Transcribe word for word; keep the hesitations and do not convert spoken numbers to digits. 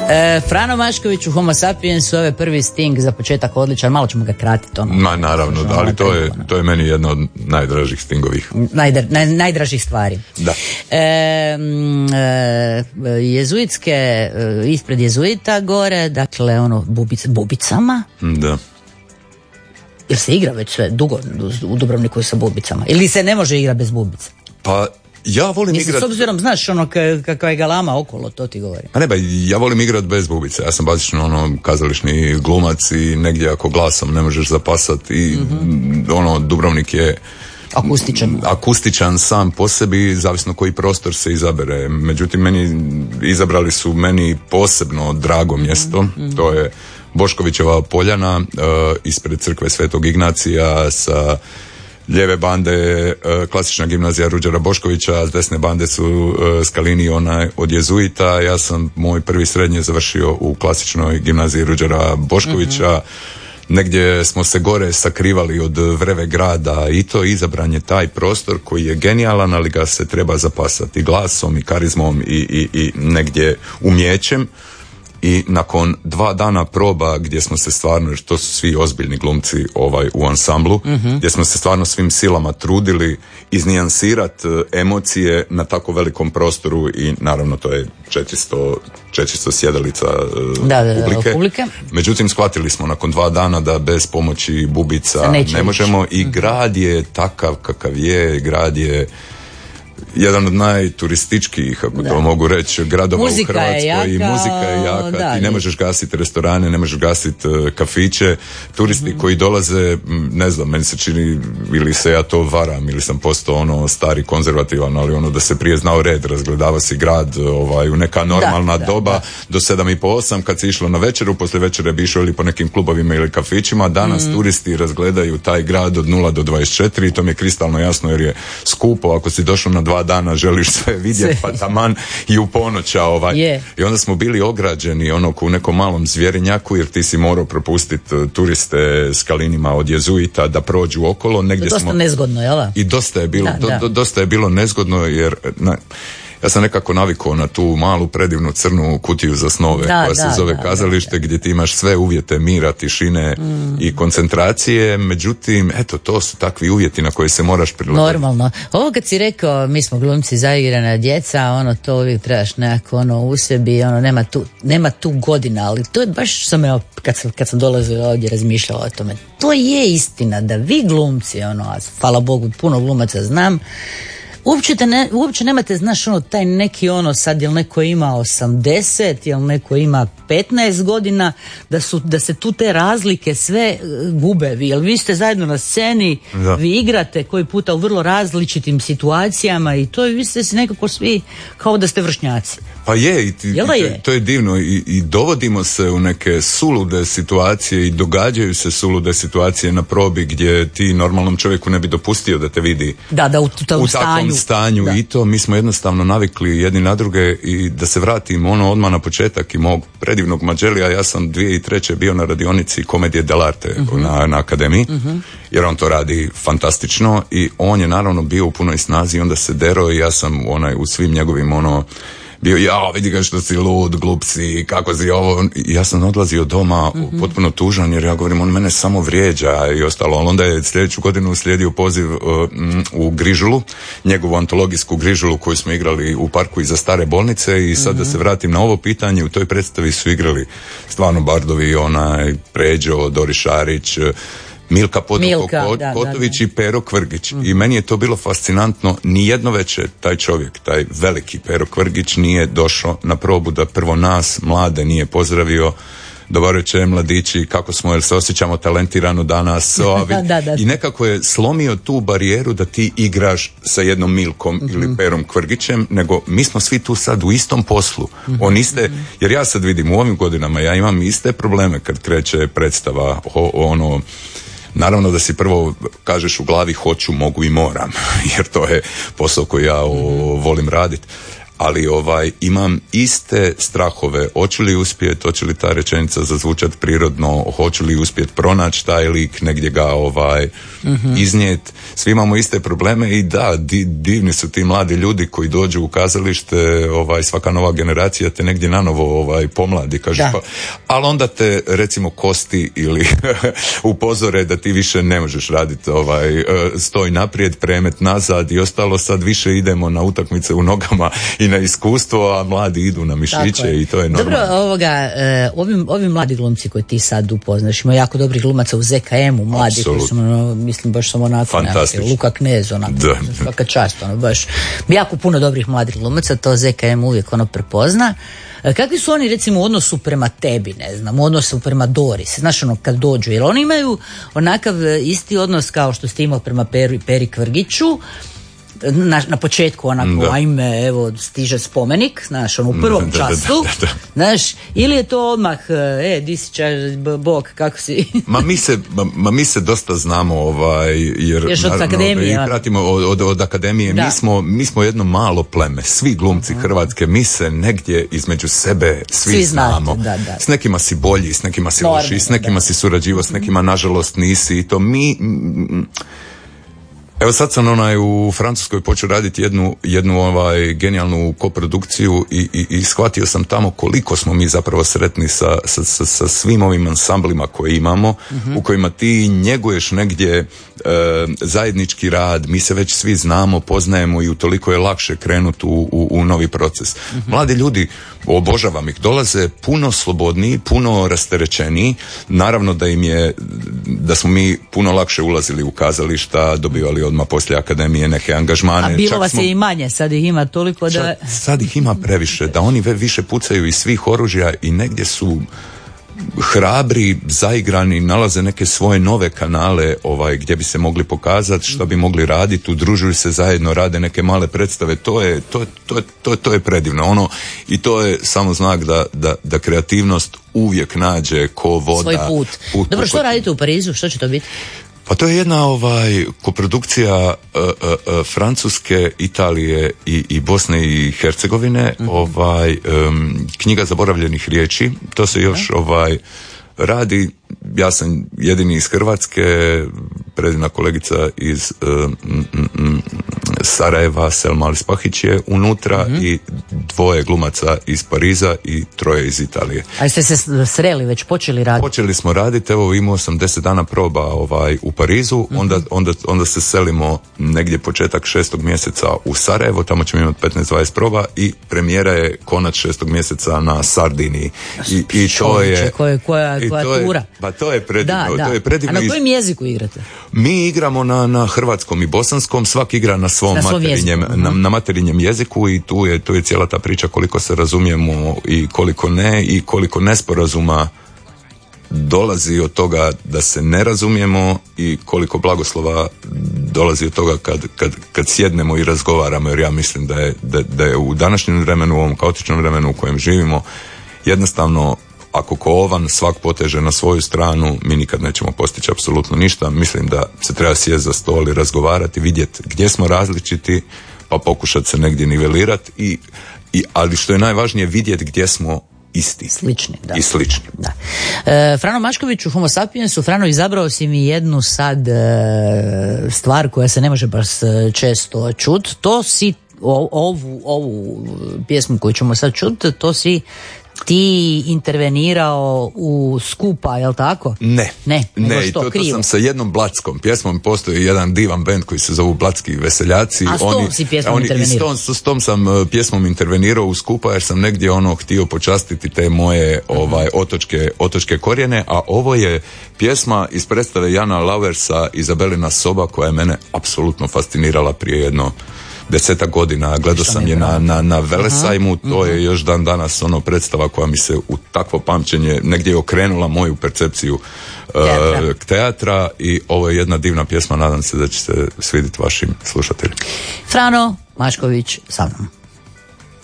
E, Frano Mašković u Homo sapiensu, ove prvi Sting za početak odličan, malo ćemo ga kratiti. Ono. Ma naravno, da, ali to je, to je meni jedna od najdražih Stingovih. Najdra, naj, najdražih stvari. Da. E, e, jezuitske, e, ispred jezuita gore, dakle ono bubic, bubicama. Da. Jer se igra već sve dugo u Dubrovniku sa bubicama? Ili se ne može igrati bez bubica? Pa ja volim igrati... S obzirom, znaš, ono kakva je galama okolo, to ti govori. A ne ba, ja volim igrati bez bubice. Ja sam bazično ono kazališni glumac i negdje ako glasom ne možeš zapasati i mm-hmm. ono, Dubrovnik je akustičan. Akustičan sam po sebi, zavisno koji prostor se izabere. Međutim, meni, izabrali su meni posebno drago mjesto, mm-hmm. to je Boškovićeva poljana, uh, ispred crkve Svetog Ignacija, sa lijeve bande uh, klasična gimnazija Ruđera Boškovića, s desne bande su uh, Skalini, onaj od jezuita. Ja sam moj prvi srednje završio u klasičnoj gimnaziji Ruđera Boškovića. Mm-hmm. Negdje smo se gore sakrivali od vreve grada i to izabran je taj prostor koji je genijalan, ali ga se treba zapasati glasom i karizmom i, i, i negdje umjećem. I nakon dva dana proba gdje smo se stvarno, jer to su svi ozbiljni glumci ovaj, u ansamblu, mm-hmm. gdje smo se stvarno svim silama trudili iznijansirati emocije na tako velikom prostoru i naravno to je četiristo, četiristo sjedalica da, da, publike. Da, publike. Međutim, shvatili smo nakon dva dana da bez pomoći bubica ne možemo i mm-hmm. grad je takav kakav je, grad je jedan od najturističkih, ako da. to mogu reći, gradova muzika u Hrvatskoj jaka, i muzika je jaka. Da, ti ne možeš gasiti restorane, ne možeš gasiti uh, kafiće. Turisti mm-hmm. koji dolaze, ne znam, meni se čini, ili se ja to varam, ili sam postao ono stari konzervativan, ali ono da se prije znao red, razgledava si grad ovaj, u neka normalna da, doba, da, da. do sedam i po osam, kad se išlo na večeru, poslije večere bi išlo ili po nekim klubovima ili kafićima. Danas mm-hmm. turisti razgledaju taj grad od nula do dvadeset četiri i to mi je kristalno jasno jer je skupo. Ako si došao na dva dana želiš sve vidjeti, pa taman i u ponoća ovaj. Yeah. I onda smo bili ograđeni ono u nekom malom zvjerinjaku jer ti si morao propustiti turiste s Kalinima od jezuita da prođu okolo. Negdje dosta smo... nezgodno, jel da? I dosta je bilo, da, do, da. Do, dosta je bilo nezgodno jer... Na, ja sam nekako navikao na tu malu predivnu crnu kutiju za snove da, koja da, se zove da, kazalište da, da. gdje ti imaš sve uvjete mira, tišine mm. i koncentracije, međutim eto to su takvi uvjeti na koje se moraš prilagoditi. Normalno. Ovo kad si rekao mi smo glumci zaigrana djeca, ono to uvijek trebaš nekako ono u sebi, ono nema tu, nema tu godina, ali to je baš sam evo kad sam, kad sam dolazila ovdje razmišljala o tome. To je istina da vi glumci, ono, a hvala Bogu puno glumaca znam, Uopće, ne, uopće nemate, znaš, ono, taj neki ono, sad jel neko ima osamdeset, jel neko ima petnaest godina, da su, da se tu te razlike sve gube. Vi, jel vi ste zajedno na sceni, da. Vi igrate koji puta u vrlo različitim situacijama i to vi ste si nekako svi kao da ste vršnjaci. Pa je, i ti, jel da je? To, to je divno i, i dovodimo se u neke sulude situacije i događaju se sulude situacije na probi gdje ti normalnom čovjeku ne bi dopustio da te vidi da, da, u, ta, u, u takvom stanju, stanju. Da. I to mi smo jednostavno navikli jedni na druge i da se vratim ono odmah na početak i mog predivnog Mađelija, ja sam dvije tisuće treće bio na radionici komedije dell'arte uh-huh. na, na akademiji uh-huh. jer on to radi fantastično i on je naravno bio u punoj snazi i onda se dero i ja sam onaj u svim njegovim ono bio, ja vidi ga što si lud, glup si, kako si ovo. Ja sam odlazio doma mm-hmm. potpuno tužan jer ja govorim, on mene samo vrijeđa i ostalo. Ali onda je sljedeću godinu slijedio poziv uh, u Grižulu, njegovu antologijsku Grižulu koju smo igrali u parku iza stare bolnice i sad mm-hmm. da se vratim na ovo pitanje, u toj predstavi su igrali stvarno bardovi, onaj Pređo, Dori Šarić, Milka Potoko Kot, da, Kotović da, da. i Pero Kvrgić. Mm. I meni je to bilo fascinantno. Nijedno večer taj čovjek, taj veliki Pero Kvrgić nije došao na probu da prvo nas, mlade, nije pozdravio. Dobar večer, mladići, kako smo, jer se osjećamo talentirano danas. da, da, da. I nekako je slomio tu barijeru da ti igraš sa jednom Milkom mm-hmm. ili Perom Kvrgićem, nego mi smo svi tu sad u istom poslu. Mm-hmm. On iste, jer ja sad vidim u ovim godinama, ja imam iste probleme kad kreće predstava o, o ono... Naravno da si prvo kažeš u glavi hoću, mogu i moram, jer to je posao koji ja o, volim raditi. ali ovaj imam iste strahove, hoću li uspjeti, hoće li ta rečenica zazvučati prirodno, hoću li uspjeti pronaći taj lik, negdje ga ovaj mm-hmm. iznijeti. Svi imamo iste probleme i da, di, divni su ti mladi ljudi koji dođu u kazalište, ovaj, svaka nova generacija te negdje nanovo ovaj, pomladi, kaže, pa, ali onda te recimo kosti ili upozore da ti više ne možeš raditi ovaj, stoj naprijed, premet nazad i ostalo, sad više idemo na utakmice u nogama i na iskustvo, a mladi idu na mišiće i to je normalno. Dobro, ovoga, uh, ovi, ovi mladi glumci koji ti sad upoznaš, ima jako dobrih glumaca u Z K M-u, mladi koji su, ono, mislim, baš samo onako, nekako, Luka Knez, onako, svaka čast, ono, baš, jako puno dobrih mladih glumaca, to Z K M uvijek ono prepozna. Kakvi su oni recimo u odnosu prema tebi, ne znam, u odnosu prema Doris, znaš ono kad dođu, jer oni imaju onakav isti odnos kao što ste imao prema Peri, Peri Kvrgiću, na, na početku onako, da. Ajme, evo, stiže spomenik, znaš, ono, u prvom da, času, da, da, da. Znaš, ili je to odmah, e, di si čaš, bog, kako si? ma, mi se, ma, ma mi se dosta znamo, ovaj, jer Još od akademije, i pratimo od, od, od akademije, mi smo, mi smo jedno malo pleme, svi glumci uh-huh. Hrvatske, mi se negdje između sebe svi, svi znamo, da, da. S nekima si bolji, s nekima si loši, s nekima da. Si surađivo, s nekima nažalost nisi, i to mi... M, Evo sad sam onaj u Francuskoj počeo raditi jednu, jednu ovaj genijalnu koprodukciju i, i, i shvatio sam tamo koliko smo mi zapravo sretni sa, sa, sa, sa svim ovim ansamblima koje imamo, uh-huh. u kojima ti njeguješ negdje e, zajednički rad, mi se već svi znamo, poznajemo i utoliko je lakše krenuti u, u, u novi proces. Uh-huh. Mladi ljudi, obožavam ih, dolaze puno slobodniji, puno rasterećeniji, naravno da im je, da smo mi puno lakše ulazili u kazališta, dobivali odmah poslije akademije neke angažmane. A bilo vas smo... je i manje, sad ih ima toliko da... Sad, sad ih ima previše, da oni više pucaju iz svih oružja i negdje su hrabri, zaigrani, nalaze neke svoje nove kanale ovaj, gdje bi se mogli pokazati, što bi mogli raditi, udružuju se zajedno, rade neke male predstave, to je, to, to, to, to je predivno. Ono, i to je samo znak da, da, da kreativnost uvijek nađe ko voda. Svoj put. put Dobro, što put. Radite u Parizu? Što će to biti? Pa to je jedna ovaj koprodukcija uh, uh, uh, Francuske, Italije i, i Bosne i Hercegovine, mm-hmm. ovaj um, knjiga zaboravljenih riječi. To se još okay. ovaj radi. Ja sam jedini iz Hrvatske, predivna kolegica iz uh, m, m, Sarajeva, Selma Alispahić je unutra mm-hmm. i dvoje glumaca iz Pariza i troje iz Italije. A jeste se sreli, već počeli raditi? Počeli smo raditi, evo imao sam deset dana proba ovaj, u Parizu, mm-hmm. onda, onda, onda se selimo negdje početak šestog mjeseca u Sarajevo, tamo ćemo imati petnaest dvadeset proba i premijera je konac šestog mjeseca na Sardiniji. I, i to je... Koja, koja, koja tura? Pa to je predivno. Da, da. To je predivno. A na kojem jeziku igrate? Mi igramo na, na hrvatskom i bosanskom, svak igra na svom, na svom materinjem, na, na materinjem jeziku i tu je, tu je cijela ta priča koliko se razumijemo i koliko ne i koliko nesporazuma dolazi od toga da se ne razumijemo i koliko blagoslova dolazi od toga kad, kad, kad sjednemo i razgovaramo, jer ja mislim da je, da, da je u današnjem vremenu, u ovom kaotičnom vremenu u kojem živimo, jednostavno ako ko ovan svak poteže na svoju stranu, mi nikad nećemo postići apsolutno ništa. Mislim da se treba sjesti za stol i razgovarati, vidjeti gdje smo različiti, pa pokušati se negdje nivelirati, i, i, ali što je najvažnije, vidjeti gdje smo isti. Slični, da. I slični. Da. E, Frano Mašković u Homo sapiensu. Frano, izabrao si mi jednu sad e, stvar koja se ne može baš često čut. To si, o, ovu, ovu pjesmu koju ćemo sad čut, to si ti intervenirao u Skupa, jel tako? Ne. Ne, ne što, to, to sam sa jednom blatskom pjesmom, postoji jedan divan bend koji se zovu Blatski veseljaci. A s tom oni, si pjesmom oni, intervenirao? S tom, s tom sam uh, pjesmom intervenirao u Skupa jer sam negdje ono htio počastiti te moje uh-huh. ovaj, otočke, otočke korijene, a ovo je pjesma iz predstave Jana Lauversa Izabelina soba koja je mene apsolutno fascinirala prije jedno desetak godina, gledao sam je na, na, na Velesajmu, uh-huh. to je još dan danas ono predstava koja mi se u takvo pamćenje negdje je okrenula moju percepciju teatra. Uh, teatra i ovo je jedna divna pjesma, nadam se da će se svidjeti vašim slušateljima. Frano Mašković sa mnom.